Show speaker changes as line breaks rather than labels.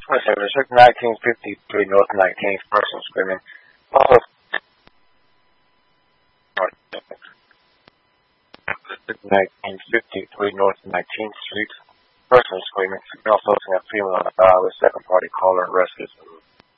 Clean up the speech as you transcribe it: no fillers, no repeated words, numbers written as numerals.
Listen, District 1953 North 19th, person screaming. Also, District 1953 North 19th Street, person screaming. Also, a female on a with second party caller arrested.